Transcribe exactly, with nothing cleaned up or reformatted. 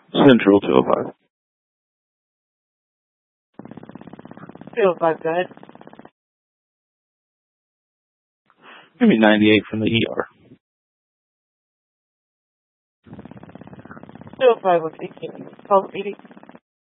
Central two oh five. two oh five, go ahead. Give me ninety-eight from the E R. two oh five with eighteen. twelve eighty.